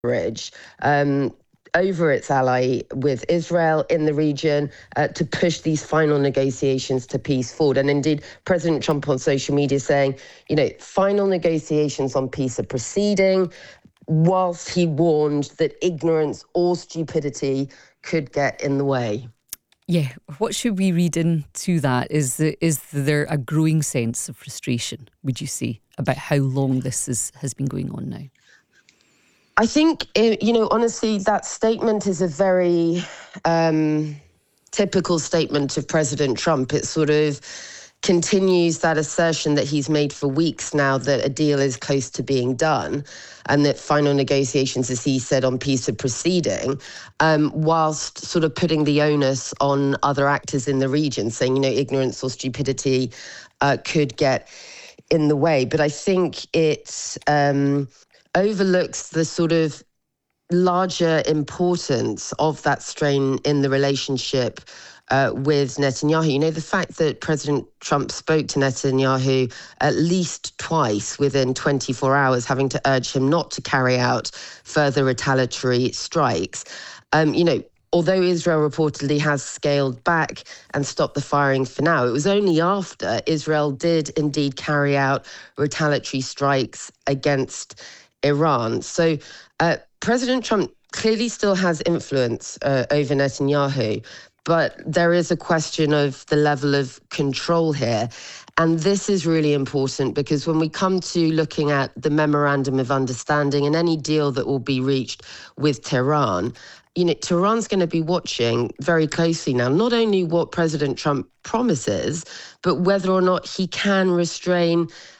leverage over its ally with Israel in the region to push these final negotiations to peace forward. And indeed, President Trump on social media saying, final negotiations on peace are proceeding, whilst he warned that ignorance or stupidity could get in the way. Yeah, what should we read into that? Is there a growing sense of frustration, would you say, about how long this has been going on now? I think, honestly, that statement is a very typical statement of President Trump. It sort of continues that assertion that he's made for weeks now that a deal is close to being done and that final negotiations, as he said, on peace are proceeding, whilst sort of putting the onus on other actors in the region, saying, ignorance or stupidity could get in the way. But I think it overlooks the sort of larger importance of that strain in the relationship with Netanyahu. The fact that President Trump spoke to Netanyahu at least twice within 24 hours, having to urge him not to carry out further retaliatory strikes. Although Israel reportedly has scaled back and stopped the firing for now, it was only after Israel did indeed carry out retaliatory strikes against Iran. So President Trump clearly still has influence over Netanyahu, but there is a question of the level of control here. And this is really important because when we come to looking at the memorandum of understanding and any deal that will be reached with Tehran, Tehran's going to be watching very closely now, not only what President Trump promises, but whether or not he can restrain